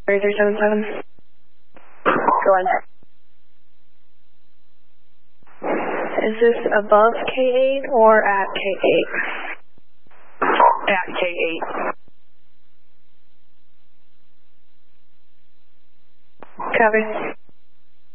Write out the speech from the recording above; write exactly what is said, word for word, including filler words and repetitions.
three three seven seven. Go ahead. Is this above K eight or at K eight? At K eight. Copy.